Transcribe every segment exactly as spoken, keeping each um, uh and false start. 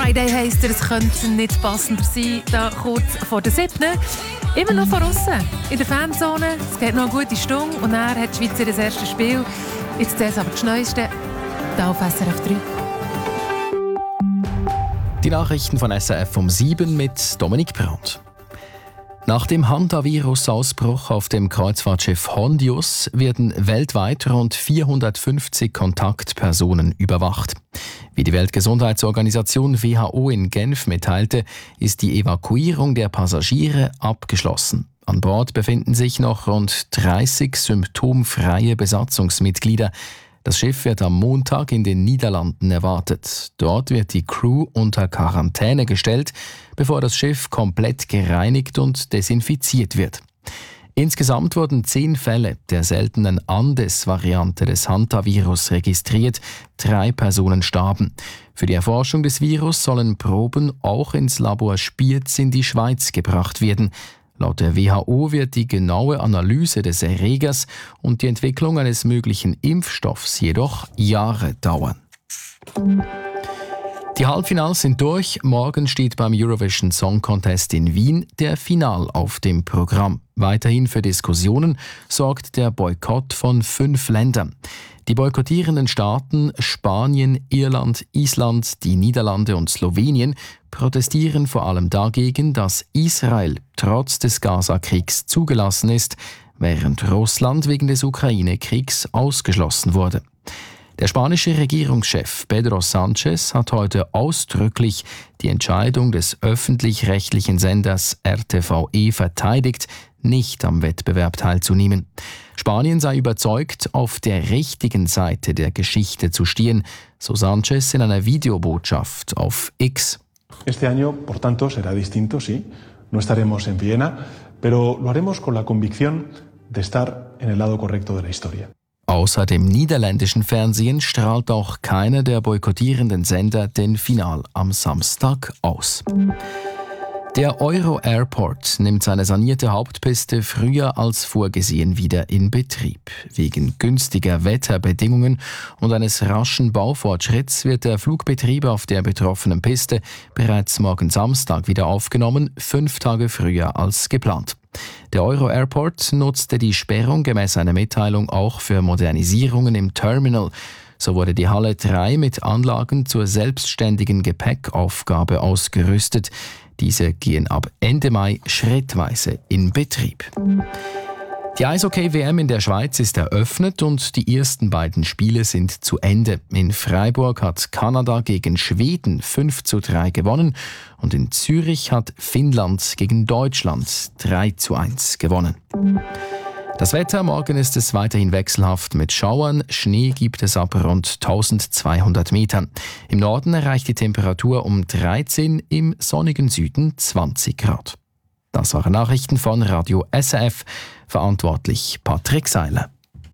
Friday heisst er, es könnte nicht passender sein, da kurz vor der siebten Immer noch von außen in der Fanzone. Es geht noch eine gute Stunde und dann hat die Schweiz ihr erstes Spiel. Jetzt das aber das Neueste, hier auf S R F drei. Die Nachrichten von S R F um sieben mit Dominik Brandt. Nach dem Hantavirus-Ausbruch auf dem Kreuzfahrtschiff Hondius werden weltweit rund vierhundertfünfzig Kontaktpersonen überwacht. Wie die Weltgesundheitsorganisation W H O in Genf mitteilte, ist die Evakuierung der Passagiere abgeschlossen. An Bord befinden sich noch rund dreißig symptomfreie Besatzungsmitglieder. Das Schiff wird am Montag in den Niederlanden erwartet. Dort wird die Crew unter Quarantäne gestellt, bevor das Schiff komplett gereinigt und desinfiziert wird. Insgesamt wurden zehn Fälle der seltenen Andes-Variante des Hantavirus registriert. Drei Personen starben. Für die Erforschung des Virus sollen Proben auch ins Labor Spiez in die Schweiz gebracht werden. Laut der W H O wird die genaue Analyse des Erregers und die Entwicklung eines möglichen Impfstoffs jedoch Jahre dauern. Die Halbfinals sind durch. Morgen steht beim Eurovision Song Contest in Wien der Final auf dem Programm. Weiterhin für Diskussionen sorgt der Boykott von fünf Ländern. Die boykottierenden Staaten Spanien, Irland, Island, die Niederlande und Slowenien protestieren vor allem dagegen, dass Israel trotz des Gaza-Kriegs zugelassen ist, während Russland wegen des Ukraine-Kriegs ausgeschlossen wurde. Der spanische Regierungschef Pedro Sánchez hat heute ausdrücklich die Entscheidung des öffentlich-rechtlichen Senders R T V E verteidigt, nicht am Wettbewerb teilzunehmen. Spanien sei überzeugt, auf der richtigen Seite der Geschichte zu stehen, so Sánchez in einer Videobotschaft auf X. Este año, por tanto, será distinto, sí. No estaremos en Viena, pero lo haremos con la convicción de estar en el lado correcto de la historia. Außer dem niederländischen Fernsehen strahlt auch keiner der boykottierenden Sender den Final am Samstag aus. Der Euro Airport nimmt seine sanierte Hauptpiste früher als vorgesehen wieder in Betrieb. Wegen günstiger Wetterbedingungen und eines raschen Baufortschritts wird der Flugbetrieb auf der betroffenen Piste bereits morgen Samstag wieder aufgenommen, fünf Tage früher als geplant. Der Euro Airport nutzte die Sperrung gemäß einer Mitteilung auch für Modernisierungen im Terminal. So wurde die Halle drei mit Anlagen zur selbstständigen Gepäckaufgabe ausgerüstet. Diese gehen ab Ende Mai schrittweise in Betrieb. Die Eishockey-W M in der Schweiz ist eröffnet und die ersten beiden Spiele sind zu Ende. In Freiburg hat Kanada gegen Schweden fünf zu drei gewonnen und in Zürich hat Finnland gegen Deutschland drei zu eins gewonnen. Das Wetter, morgen ist es weiterhin wechselhaft mit Schauern. Schnee gibt es ab rund eintausendzweihundert Metern. Im Norden erreicht die Temperatur um dreizehn, im sonnigen Süden zwanzig Grad. Das waren Nachrichten von Radio S R F. Verantwortlich Patrick Seiler.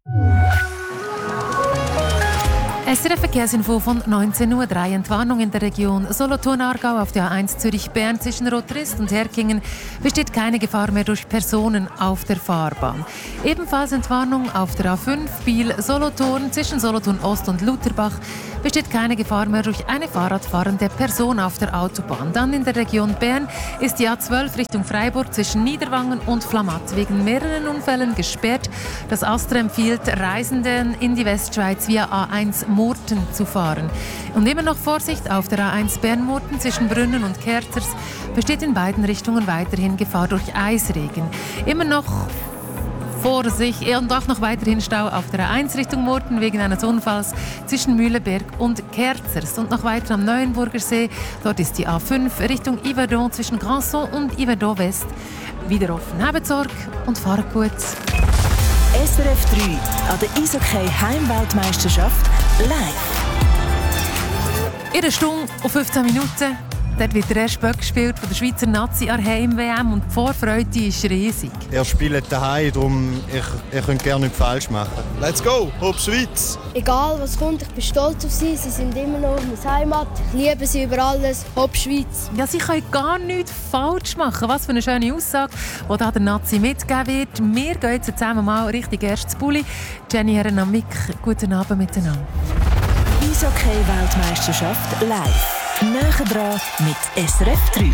S R F-Verkehrsinfo von neunzehn Uhr drei. Entwarnung in der Region Solothurn-Aargau auf der A eins Zürich-Bern zwischen Rotrist und Herkingen besteht keine Gefahr mehr durch Personen auf der Fahrbahn. Ebenfalls Entwarnung auf der A fünf Biel-Solothurn zwischen Solothurn-Ost und Lutherbach besteht keine Gefahr mehr durch eine Fahrradfahrende Person auf der Autobahn. Dann in der Region Bern ist die A zwölf Richtung Freiburg zwischen Niederwangen und Flamatt wegen mehreren Unfällen gesperrt. Das Astra empfiehlt Reisenden in die Westschweiz via A eins Murten zu fahren. Und immer noch Vorsicht auf der A eins Bern-Murten zwischen Brünnen und Kerzers besteht in beiden Richtungen weiterhin Gefahr durch Eisregen. Immer noch Vorsicht und auch noch weiterhin Stau auf der A eins Richtung Murten wegen eines Unfalls zwischen Mühleberg und Kerzers. Und noch weiter am Neuenburger See, dort ist die A fünf Richtung Yverdon zwischen Granson und Yverdon West wieder offen. Habt Sorge und fahrt gut. S R F drei an der Eishockey Heimweltmeisterschaft live. In einer Stunde und fünfzehn Minuten. Dort wird der erste Böck gespielt von der Schweizer Nazi an der Heim-W M und die Vorfreude ist riesig. Er spielt daheim, darum ich, ich könnte gerne nichts falsch machen. Let's go, Hopp Schweiz! Egal was kommt, ich bin stolz auf sie. Sie sind immer noch meine Heimat. Ich liebe sie über alles. Hopp Schweiz! Ja, sie können gar nichts falsch machen. Was für eine schöne Aussage, die da der Nazi mitgegeben wird. Wir gehen jetzt zusammen mal richtig erst zu Bulli. Jenny Herren am Mick, guten Abend miteinander. Eishockey Weltmeisterschaft live. Näher dran mit S R F drei.